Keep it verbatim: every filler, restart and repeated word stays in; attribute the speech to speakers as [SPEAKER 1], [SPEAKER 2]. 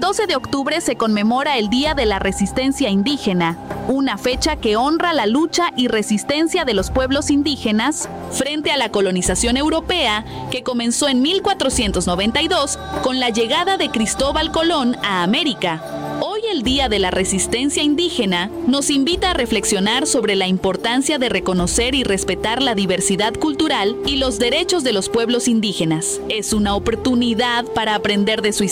[SPEAKER 1] doce de octubre se conmemora el Día de la Resistencia Indígena, una fecha que honra la lucha y resistencia de los pueblos indígenas frente a la colonización europea que comenzó en mil cuatrocientos noventa y dos con la llegada de Cristóbal Colón a América. Hoy el Día de la Resistencia Indígena nos invita a reflexionar sobre la importancia de reconocer y respetar la diversidad cultural y los derechos de los pueblos indígenas. Es una oportunidad para aprender de su historia